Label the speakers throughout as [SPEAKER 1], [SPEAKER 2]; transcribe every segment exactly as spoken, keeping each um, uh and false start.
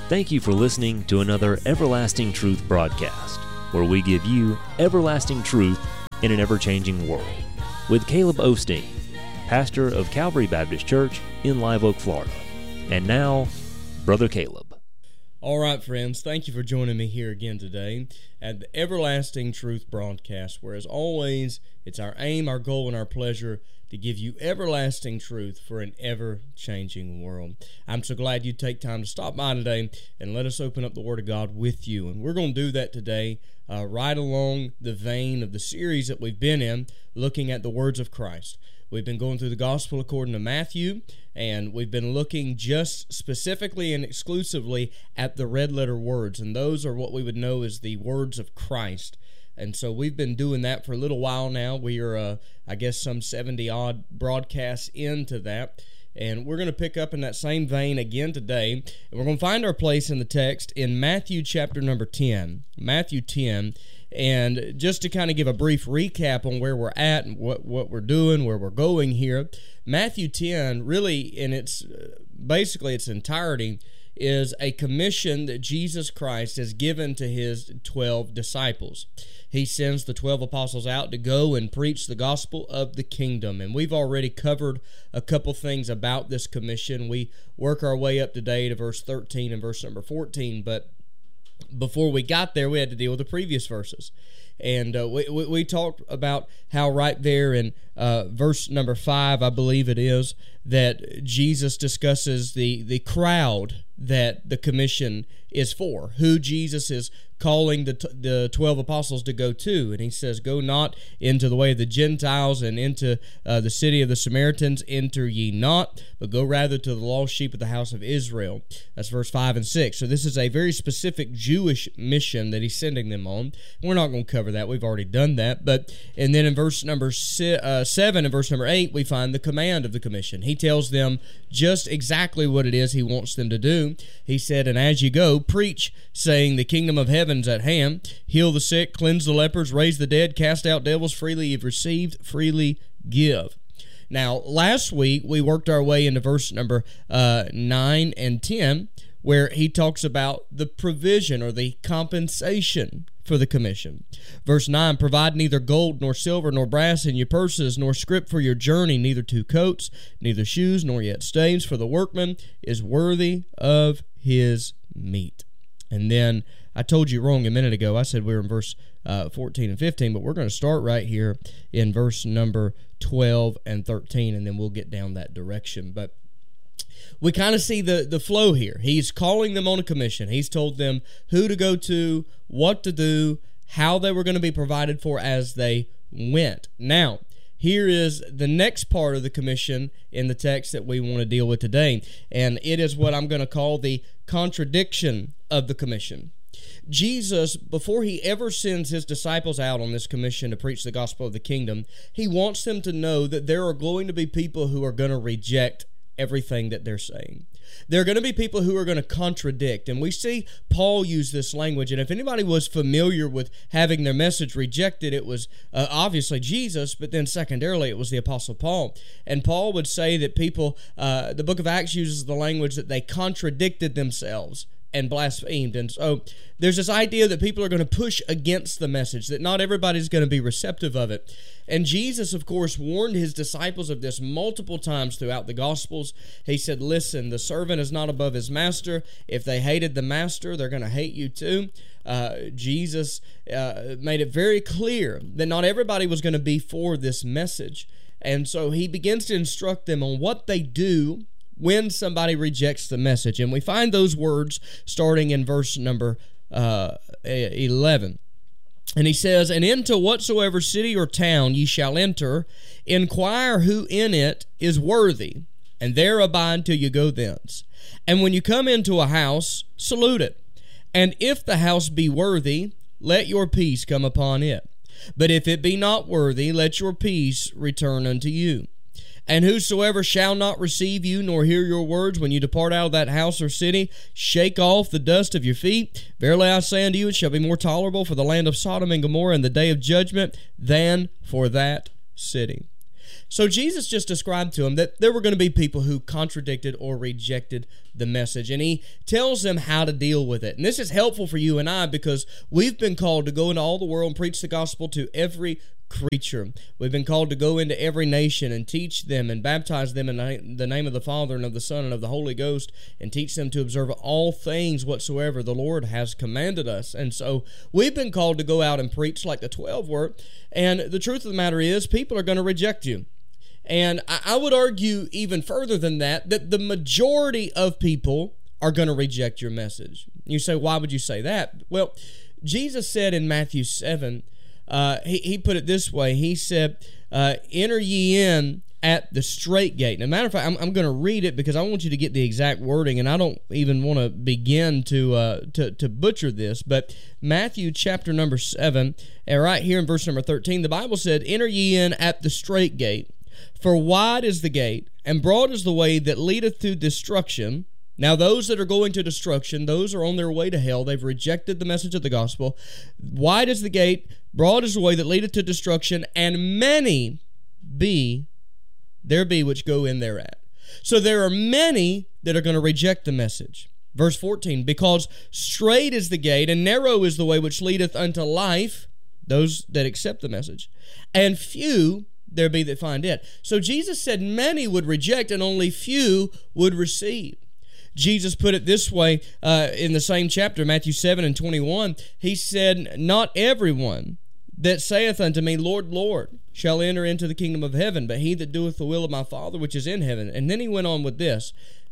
[SPEAKER 1] Thank you for listening to another Everlasting Truth broadcast, where we give you everlasting truth in an ever-changing world, with Caleb Osteen, pastor of Calvary Baptist Church in Live Oak, Florida. And now, Brother Caleb.
[SPEAKER 2] All right, friends, thank you for joining me here again today at the Everlasting Truth broadcast, where, as always, it's our aim, our goal, and our pleasure to give you everlasting truth for an ever-changing world. I'm so glad you take time to stop by today and let us open up the Word of God with you. And we're going to do that today uh, right along the vein of the series that we've been in, looking at the words of Christ. We've been going through the Gospel according to Matthew, and we've been looking just specifically and exclusively at the red letter words, and those are what we would know as the words of Christ. And so we've been doing that for a little while now. We are, uh, I guess, some seventy-odd broadcasts into that. And we're going to pick up in that same vein again today. And we're going to find our place in the text in Matthew chapter number ten. Matthew ten. And just to kind of give a brief recap on where we're at and what, what we're doing, where we're going here, Matthew ten, really in its, basically its entirety, is a commission that Jesus Christ has given to his twelve disciples. He sends the twelve apostles out to go and preach the gospel of the kingdom. And we've already covered a couple things about this commission. We work our way up today to verse thirteen and verse number fourteen, but before we got there, we had to deal with the previous verses. And uh, we, we, we talked about how right there in uh, verse number five, I believe it is, that Jesus discusses the, the crowd that the commission is for, who Jesus is calling the the twelve apostles to go to. And he says, "Go not into the way of the Gentiles, and into uh, the city of the Samaritans enter ye not, but go rather to the lost sheep of the house of Israel." That's verse five and six. So this is a very specific Jewish mission that he's sending them on. We're not going to cover that. We've already done that. But and then in verse number si- uh, seven and verse number eight, we find the command of the commission. He tells them just exactly what it is he wants them to do. He said, "And as you go, preach, saying, the kingdom of heaven's at hand. Heal the sick, cleanse the lepers, raise the dead, cast out devils. Freely you've received, freely give." Now, last week, we worked our way into verse number uh, nine and ten, where he talks about the provision or the compensation for the commission. Verse nine, "Provide neither gold nor silver nor brass in your purses, nor scrip for your journey, neither two coats, neither shoes, nor yet staves, for the workman is worthy of his meat." And then I told you wrong a minute ago. I said we were in verse uh, fourteen and fifteen, but we're going to start right here in verse number twelve and thirteen, and then we'll get down that direction. But we kind of see the, the flow here. He's calling them on a commission. He's told them who to go to, what to do, how they were going to be provided for as they went. Now, here is the next part of the commission in the text that we want to deal with today, and it is what I'm going to call the contradiction of the commission. Jesus, before he ever sends his disciples out on this commission to preach the gospel of the kingdom, he wants them to know that there are going to be people who are going to reject everything that they're saying. There are going to be people who are going to contradict, and we see Paul use this language, and if anybody was familiar with having their message rejected, it was uh, obviously Jesus, but then secondarily it was the Apostle Paul. And Paul would say that people, uh, the book of Acts uses the language that they contradicted themselves and blasphemed. And so there's this idea that people are going to push against the message, that not everybody's going to be receptive of it. And Jesus, of course, warned his disciples of this multiple times throughout the Gospels. He said, listen, the servant is not above his master. If they hated the master, they're going to hate you too. Uh, Jesus uh, made it very clear that not everybody was going to be for this message. And so he begins to instruct them on what they do when somebody rejects the message. And we find those words starting in verse number uh, eleven. And he says, "And into whatsoever city or town ye shall enter, inquire who in it is worthy, and there abide till you go thence. And when you come into a house, salute it. And if the house be worthy, let your peace come upon it. But if it be not worthy, let your peace return unto you. And whosoever shall not receive you, nor hear your words, when you depart out of that house or city, shake off the dust of your feet. Verily I say unto you, it shall be more tolerable for the land of Sodom and Gomorrah in the day of judgment than for that city." So Jesus just described to them that there were going to be people who contradicted or rejected the message, and he tells them how to deal with it. And this is helpful for you and I because we've been called to go into all the world and preach the gospel to every creature. We've been called to go into every nation and teach them and baptize them in the name of the Father and of the Son and of the Holy Ghost, and teach them to observe all things whatsoever the Lord has commanded us. And so we've been called to go out and preach like the twelve were, and the truth of the matter is people are going to reject you. And I would argue even further than that, that the majority of people are going to reject your message. You say, why would you say that? Well, Jesus said in Matthew seven, uh, he, he put it this way. He said, uh, enter ye in at the straight gate. As a matter of fact, I'm, I'm going to read it because I want you to get the exact wording, and I don't even want to begin to, uh, to, to butcher this. But Matthew chapter number seven, and right here in verse number thirteen, the Bible said, enter ye in at the straight gate. For wide is the gate, and broad is the way that leadeth to destruction. Now those that are going to destruction, those are on their way to hell. They've rejected the message of the gospel. Wide is the gate, broad is the way that leadeth to destruction, and many be, there be which go in thereat. So there are many that are going to reject the message. Verse fourteen, because strait is the gate, and narrow is the way which leadeth unto life, those that accept the message, and few there be that find it. So Jesus said many would reject and only few would receive. Jesus put it this way uh, in the same chapter, Matthew seven and twenty-one. He said, not everyone that saith unto me, Lord, Lord, shall enter into the kingdom of heaven, but he that doeth the will of my Father which is in heaven. And then he went on with this,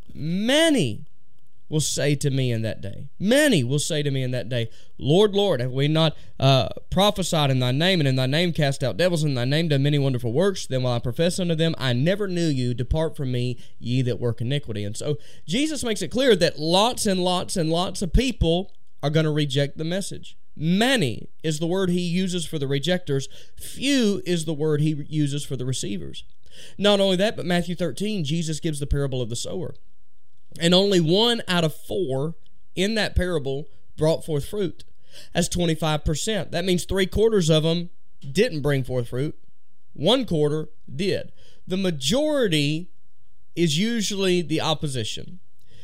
[SPEAKER 2] many will say to me in that day, many will say to me in that day, Lord, Lord, have we not uh, prophesied in thy name, and in thy name cast out devils, and in thy name done many wonderful works? Then will I profess unto them, I never knew you, depart from me, ye that work iniquity. And so Jesus makes it clear that lots and lots and lots of people are going to reject the message. Many is the word he uses for the rejectors. Few is the word he uses for the receivers. Not only that, but Matthew thirteen, Jesus gives the parable of the sower. And only one out of four in that parable brought forth fruit. That's twenty-five percent. That means three quarters of them didn't bring forth fruit. One quarter did. The majority is usually the opposition.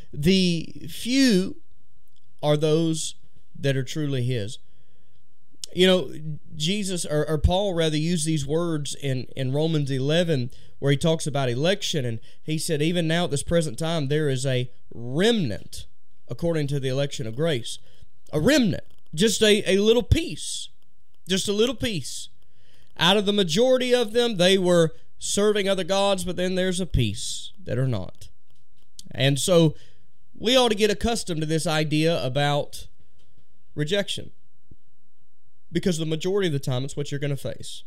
[SPEAKER 2] The few are those that are truly his. You know, Jesus, or, or Paul rather, used these words in, in Romans eleven where he talks about election, and he said, even now at this present time, there is a remnant according to the election of grace. A remnant, just a, a little piece, just a little piece. Out of the majority of them, they were serving other gods, but then there's a piece that are not. And so we ought to get accustomed to this idea about rejection, because the majority of the time it's what you're going to face.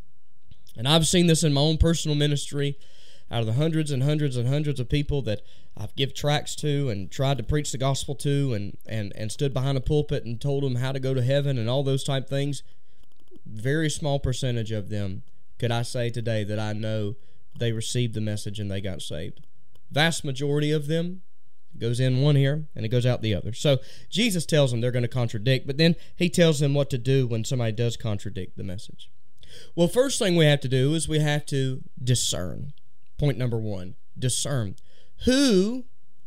[SPEAKER 2] And I've seen this in my own personal ministry. Out of the hundreds and hundreds and hundreds of people that I've given tracts to and tried to preach the gospel to, and, and, and stood behind a pulpit and told them how to go to heaven and all those type things, very small percentage of them could I say today that I know they received the message and they got saved. Vast majority of them, it goes in one ear and it goes out the other. So Jesus tells them they're going to contradict, but then he tells them what to do when somebody does contradict the message. Well, first thing we have to do is we have to discern. Point number one, discern. Who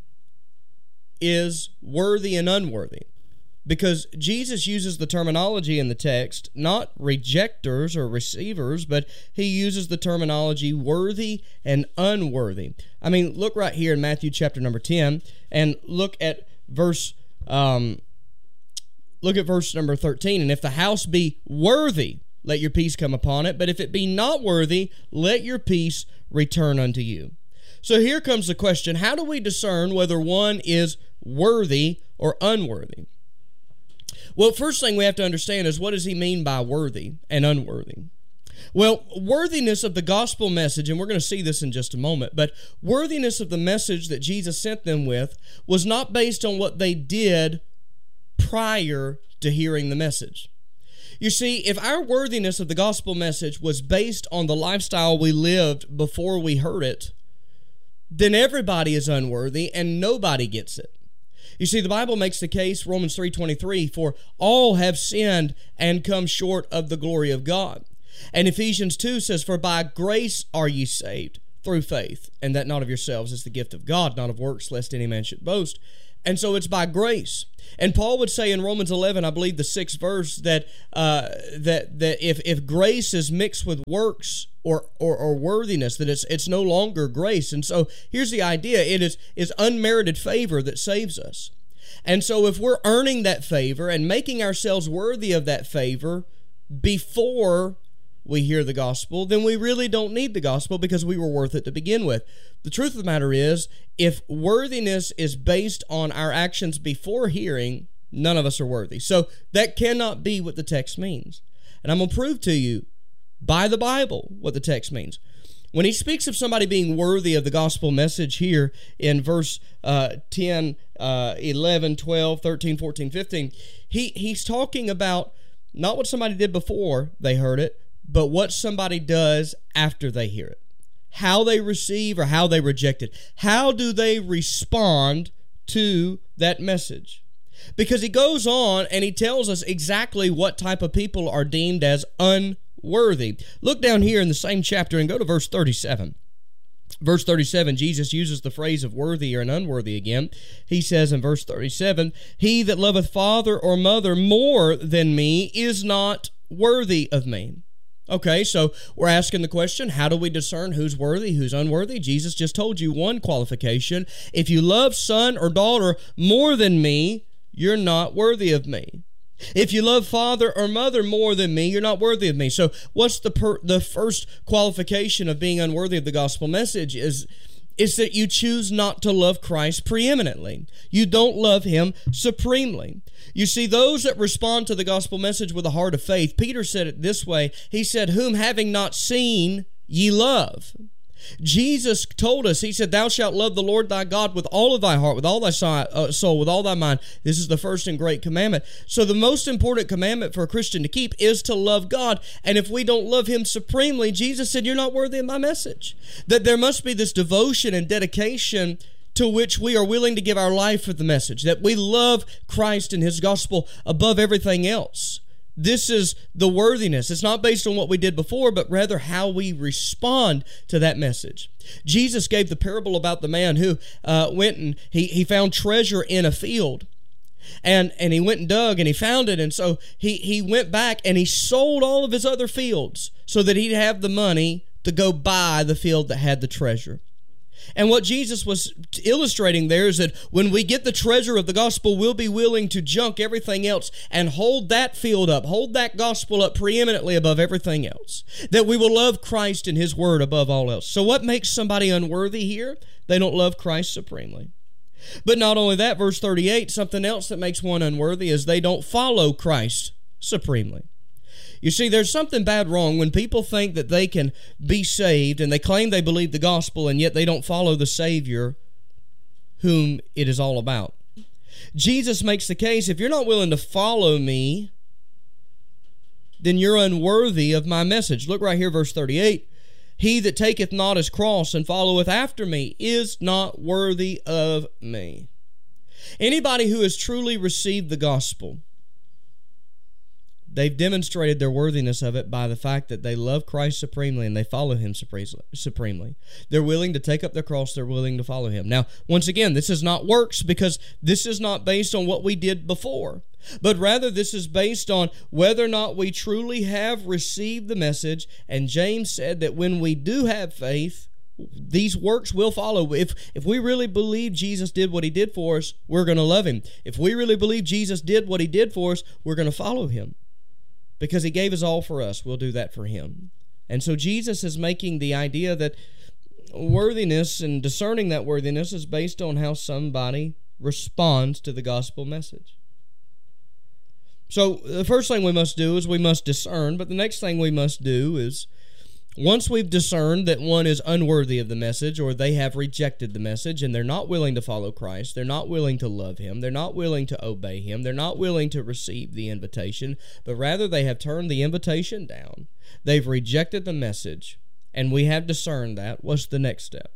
[SPEAKER 2] is worthy and unworthy? Because Jesus uses the terminology in the text, not rejectors or receivers, but he uses the terminology worthy and unworthy. I mean, look right here in Matthew chapter number ten, and look at verse um, look at verse number thirteen. And if the house be worthy, let your peace come upon it. But if it be not worthy, let your peace return unto you. So here comes the question, how do we discern whether one is worthy or unworthy? Well, first thing we have to understand is, what does he mean by worthy and unworthy? Well, worthiness of the gospel message, and we're going to see this in just a moment, but worthiness of the message that Jesus sent them with was not based on what they did prior to hearing the message. You see, if our worthiness of the gospel message was based on the lifestyle we lived before we heard it, then everybody is unworthy and nobody gets it. You see, the Bible makes the case, Romans three twenty-three, for all have sinned and come short of the glory of God. And Ephesians two says, for by grace are ye saved, through faith, and that not of yourselves is the gift of God, not of works, lest any man should boast. And so it's by grace. And Paul would say in Romans eleven, I believe the sixth verse, that uh, that that if if grace is mixed with works or, or or worthiness, that it's it's no longer grace. And so here's the idea: it is is unmerited favor that saves us. And so if we're earning that favor and making ourselves worthy of that favor before we hear the gospel, then we really don't need the gospel because we were worth it to begin with. The truth of the matter is, if worthiness is based on our actions before hearing, none of us are worthy. So that cannot be what the text means. And I'm going to prove to you by the Bible what the text means. When he speaks of somebody being worthy of the gospel message here in verse uh, ten, uh, eleven, twelve, thirteen, fourteen, fifteen, he, he's talking about not what somebody did before they heard it, but what somebody does after they hear it. How they receive or how they reject it. How do they respond to that message? Because he goes on and he tells us exactly what type of people are deemed as unworthy. Look down here in the same chapter and go to verse thirty-seven. Verse thirty-seven, Jesus uses the phrase of worthy or unworthy again. He says in verse thirty-seven, he that loveth father or mother more than me is not worthy of me. Okay, so we're asking the question, how do we discern who's worthy, who's unworthy? Jesus just told you one qualification. If you love son or daughter more than me, you're not worthy of me. If you love father or mother more than me, you're not worthy of me. So what's the per, the first qualification of being unworthy of the gospel message is, is that you choose not to love Christ preeminently. You don't love him supremely. You see, those that respond to the gospel message with a heart of faith, Peter said it this way. He said, whom having not seen, ye love. Jesus told us, he said, thou shalt love the Lord thy God with all of thy heart, with all thy soul, with all thy mind. This is the first and great commandment. So the most important commandment for a Christian to keep is to love God. And if we don't love him supremely, Jesus said, you're not worthy of my message. That there must be this devotion and dedication to which we are willing to give our life for the message, that we love Christ and his gospel above everything else. This is the worthiness. It's not based on what we did before, but rather how we respond to that message. Jesus gave the parable about the man who uh, went and he, he found treasure in a field. And and he went and dug and he found it. And so he, he went back and he sold all of his other fields so that he'd have the money to go buy the field that had the treasure. And what Jesus was illustrating there is that when we get the treasure of the gospel, we'll be willing to junk everything else and hold that field up, hold that gospel up preeminently above everything else. That we will love Christ and his word above all else. So what makes somebody unworthy here? They don't love Christ supremely. But not only that, verse thirty-eight, something else that makes one unworthy is they don't follow Christ supremely. You see, there's something bad wrong when people think that they can be saved and they claim they believe the gospel and yet they don't follow the Savior whom it is all about. Jesus makes the case, if you're not willing to follow me, then you're unworthy of my message. Look right here, verse thirty-eight. He that taketh not his cross and followeth after me is not worthy of me. Anybody who has truly received the gospel, they've demonstrated their worthiness of it by the fact that they love Christ supremely and they follow him supremely. They're willing to take up their cross. They're willing to follow him. Now, once again, this is not works because this is not based on what we did before, but rather this is based on whether or not we truly have received the message. And James said that when we do have faith, these works will follow. If if we really believe Jesus did what he did for us, we're going to love him. If we really believe Jesus did what he did for us, we're going to follow him. Because he gave us all for us, we'll do that for him. And so Jesus is making the idea that worthiness and discerning that worthiness is based on how somebody responds to the gospel message. So the first thing we must do is we must discern, but the next thing we must do is once we've discerned that one is unworthy of the message or they have rejected the message and they're not willing to follow Christ, they're not willing to love him, they're not willing to obey him, they're not willing to receive the invitation, but rather they have turned the invitation down. They've rejected the message, and we have discerned that. What's the next step?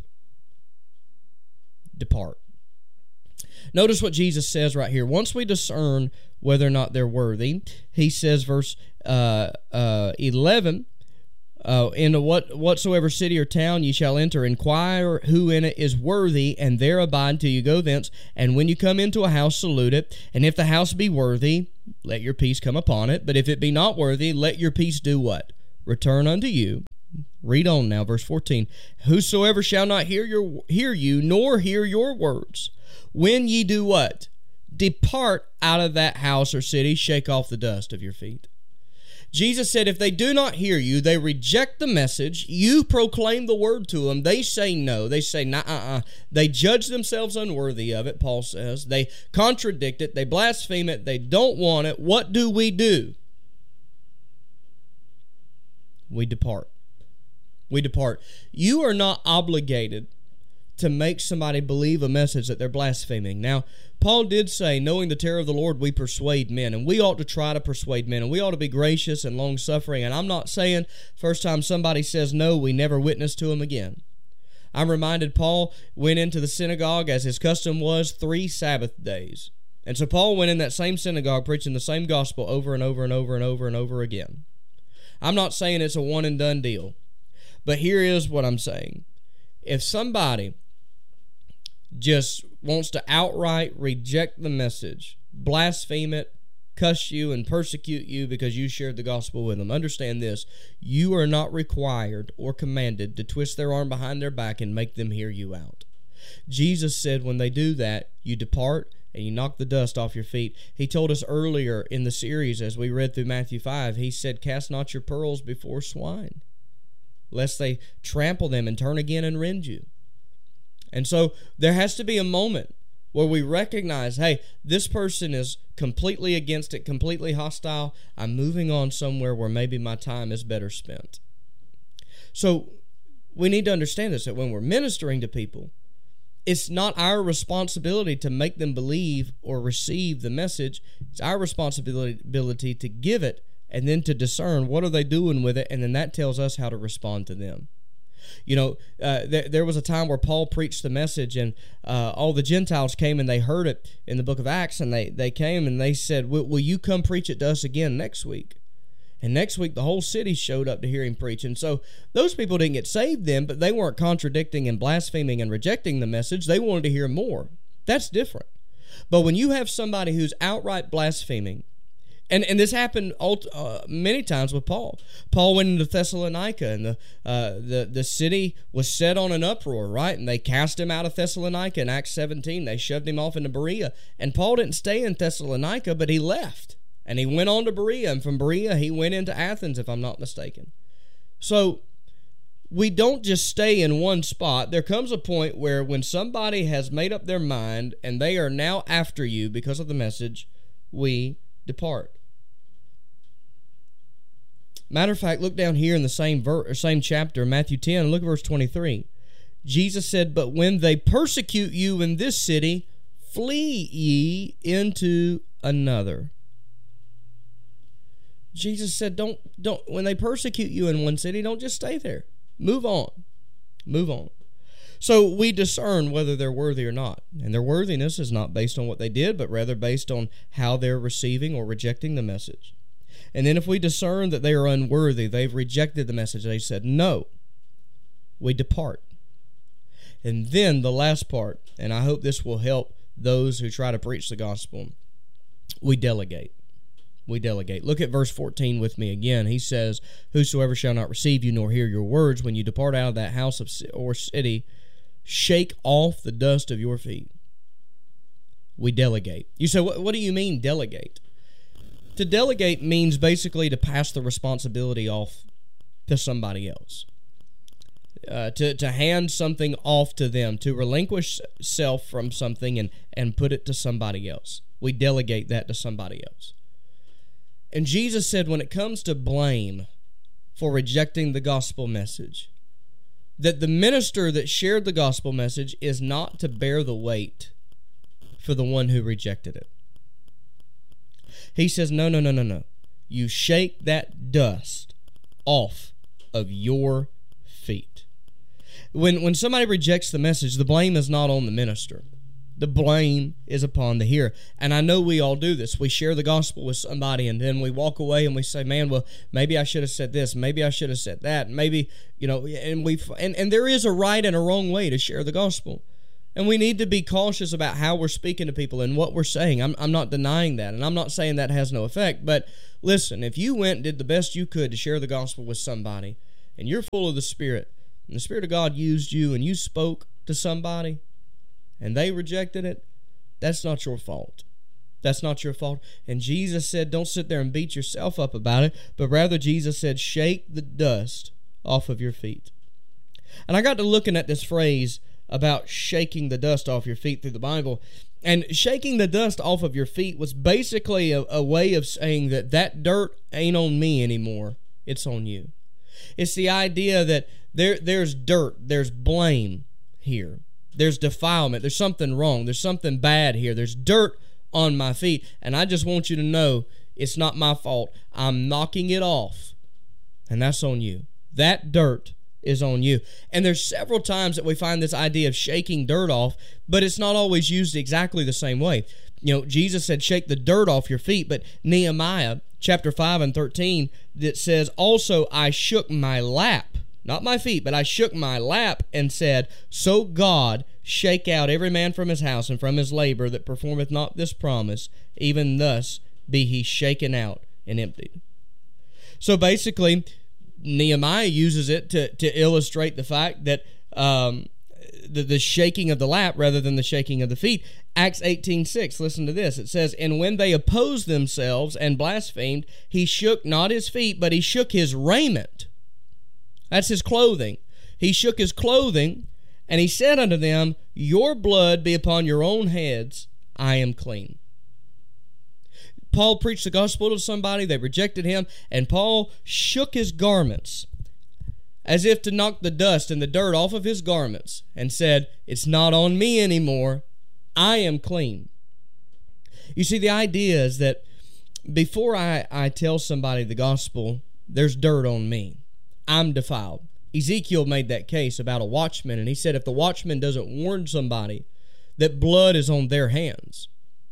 [SPEAKER 2] Depart. Notice what Jesus says right here. Once we discern whether or not they're worthy, he says, verse uh, uh, eleven, Uh, into what whatsoever city or town ye shall enter, inquire who in it is worthy, and there abide till you go thence. And when you come into a house, salute it. And if the house be worthy, let your peace come upon it. But if it be not worthy, let your peace do what? Return unto you. Read on now, verse fourteen. Whosoever shall not hear your hear you, nor hear your words, when ye do what? Depart out of that house or city, shake off the dust of your feet. Jesus said, if they do not hear you, they reject the message, you proclaim the word to them, they say no, they say nah, uh-uh. They judge themselves unworthy of it, Paul says. They contradict it, they blaspheme it, they don't want it. What do we do? We depart. We depart. You are not obligated to make somebody believe a message that they're blaspheming. Now, Paul did say, knowing the terror of the Lord, we persuade men, and we ought to try to persuade men, and we ought to be gracious and long-suffering. And I'm not saying first time somebody says no, we never witness to them again. I'm reminded Paul went into the synagogue, as his custom was, three Sabbath days. And so Paul went in that same synagogue preaching the same gospel over and over and over and over and over again. I'm not saying it's a one-and-done deal, but here is what I'm saying. If somebody just wants to outright reject the message, blaspheme it, cuss you, and persecute you because you shared the gospel with them, understand this: you are not required or commanded to twist their arm behind their back and make them hear you out. Jesus said when they do that, you depart and you knock the dust off your feet. He told us earlier in the series, as we read through Matthew five, he said, cast not your pearls before swine, lest they trample them and turn again and rend you. And so there has to be a moment where we recognize, hey, this person is completely against it, completely hostile. I'm moving on somewhere where maybe my time is better spent. So we need to understand this, that when we're ministering to people, it's not our responsibility to make them believe or receive the message. It's our responsibility to give it and then to discern what are they doing with it, and then that tells us how to respond to them. You know, uh, there, there was a time where Paul preached the message, and uh, all the Gentiles came and they heard it in the book of Acts, and they, they came and they said, will, will you come preach it to us again next week? And next week, the whole city showed up to hear him preach. And so those people didn't get saved then, but they weren't contradicting and blaspheming and rejecting the message. They wanted to hear more. That's different. But when you have somebody who's outright blaspheming, And and this happened all, uh, many times with Paul. Paul went into Thessalonica, and the, uh, the the city was set on an uproar, right? And they cast him out of Thessalonica in Acts seventeen. They shoved him off into Berea. And Paul didn't stay in Thessalonica, but he left. And he went on to Berea, and from Berea he went into Athens, if I'm not mistaken. So we don't just stay in one spot. There comes a point where when somebody has made up their mind, and they are now after you because of the message, we depart. Matter of fact, look down here in the same ver- or same chapter, Matthew ten, and look at verse twenty-three. Jesus said, but when they persecute you in this city, flee ye into another. Jesus said, don't, don't, when they persecute you in one city, don't just stay there. Move on. Move on. So we discern whether they're worthy or not. And their worthiness is not based on what they did, but rather based on how they're receiving or rejecting the message. And then if we discern that they are unworthy, they've rejected the message, they said no, we depart. And then the last part, and I hope this will help those who try to preach the gospel, we delegate. We delegate. Look at verse fourteen with me again. He says, whosoever shall not receive you nor hear your words, when you depart out of that house of or city, shake off the dust of your feet. We delegate. You say, what, what do you mean delegate? To delegate means basically to pass the responsibility off to somebody else. Uh, to, to hand something off to them, to relinquish self from something and, and put it to somebody else. We delegate that to somebody else. And Jesus said when it comes to blame for rejecting the gospel message, that the minister that shared the gospel message is not to bear the weight for the one who rejected it. He says, no, no, no, no, no. You shake that dust off of your feet. When, when somebody rejects the message, the blame is not on the minister. The blame is upon the hearer. And I know we all do this. We share the gospel with somebody, and then we walk away and we say, man, well, maybe I should have said this. Maybe I should have said that. Maybe, you know, and we and, and there is a right and a wrong way to share the gospel. And we need to be cautious about how we're speaking to people and what we're saying. I'm, I'm not denying that, and I'm not saying that has no effect. But listen, if you went and did the best you could to share the gospel with somebody, and you're full of the Spirit, and the Spirit of God used you, and you spoke to somebody, and they rejected it, that's not your fault. That's not your fault. And Jesus said, don't sit there and beat yourself up about it, but rather Jesus said, shake the dust off of your feet. And I got to looking at this phrase about shaking the dust off your feet through the Bible, and shaking the dust off of your feet was basically a, a way of saying that that dirt ain't on me anymore. It's on you. It's the idea that there there's dirt, there's blame here. There's defilement. There's something wrong. There's something bad here. There's dirt on my feet. And I just want you to know it's not my fault. I'm knocking it off. And that's on you. That dirt is on you. And there's several times that we find this idea of shaking dirt off, but it's not always used exactly the same way. You know, Jesus said, shake the dirt off your feet. But Nehemiah chapter five and thirteen, that says, also I shook my lap. Not my feet, but I shook my lap and said, so God shake out every man from his house and from his labor that performeth not this promise, even thus be he shaken out and emptied. So basically, Nehemiah uses it to, to illustrate the fact that um, the, the shaking of the lap rather than the shaking of the feet. Acts eighteen six, listen to this. It says, and when they opposed themselves and blasphemed, he shook not his feet, but he shook his raiment. That's his clothing. He shook his clothing, and he said unto them, your blood be upon your own heads, I am clean. Paul preached the gospel to somebody, they rejected him, and Paul shook his garments as if to knock the dust and the dirt off of his garments and said, it's not on me anymore, I am clean. You see, the idea is that before I, I tell somebody the gospel, there's dirt on me. I'm defiled. Ezekiel made that case about a watchman, and he said if the watchman doesn't warn somebody that blood is on their hands.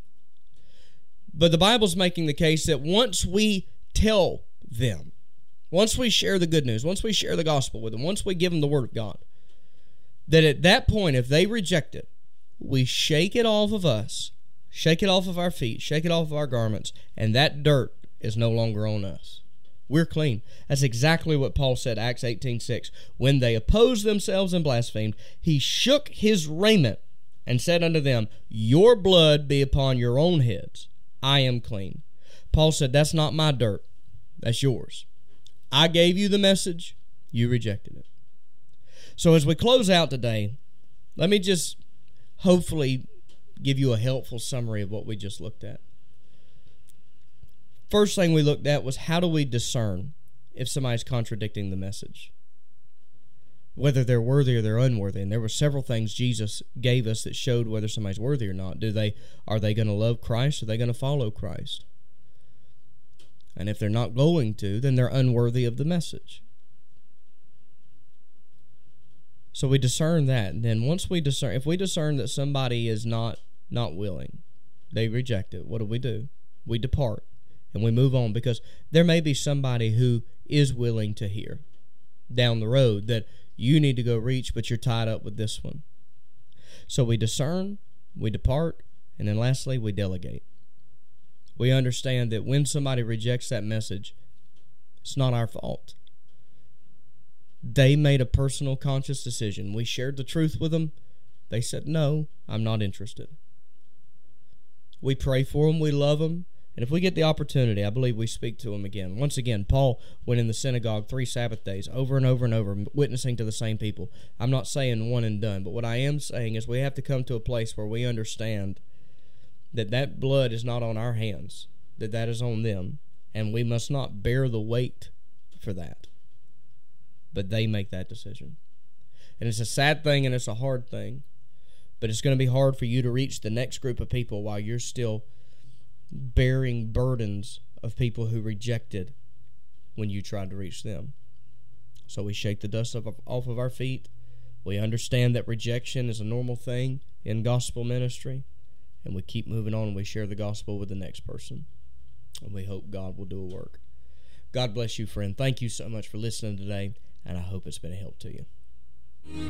[SPEAKER 2] But the Bible's making the case that once we tell them, once we share the good news, once we share the gospel with them, once we give them the word of God, that at that point, if they reject it, we shake it off of us, shake it off of our feet, shake it off of our garments, and that dirt is no longer on us. We're clean. That's exactly what Paul said, Acts eighteen six. When they opposed themselves and blasphemed, he shook his raiment and said unto them, your blood be upon your own heads. I am clean. Paul said, that's not my dirt. That's yours. I gave you the message. You rejected it. So as we close out today, let me just hopefully give you a helpful summary of what we just looked at. First thing we looked at was how do we discern if somebody's contradicting the message, whether they're worthy or they're unworthy. And there were several things Jesus gave us that showed whether somebody's worthy or not. Do they are they going to love Christ? Are they going to follow Christ? And if they're not going to, then they're unworthy of the message. So we discern that. And then once we discern, if we discern that somebody is not not willing, they reject it, what do we do? We depart. And we move on, because there may be somebody who is willing to hear down the road that you need to go reach, but you're tied up with this one. So we discern, we depart, and then lastly, we delegate. We understand that when somebody rejects that message, it's not our fault. They made a personal, conscious decision. We shared the truth with them. They said, no, I'm not interested. We pray for them. We love them. And if we get the opportunity, I believe we speak to them again. Once again, Paul went in the synagogue three Sabbath days, over and over and over, witnessing to the same people. I'm not saying one and done, but what I am saying is we have to come to a place where we understand that that blood is not on our hands, that that is on them, and we must not bear the weight for that. But they make that decision. And it's a sad thing and it's a hard thing, but it's going to be hard for you to reach the next group of people while you're still bearing burdens of people who rejected when you tried to reach them. So we shake the dust off of our feet. We understand that rejection is a normal thing. in gospel ministry, and we keep moving on and we share the gospel with the next person. And we hope God will do a work. God bless you, friend. Thank you so much for listening today, and I hope it's been a help to you.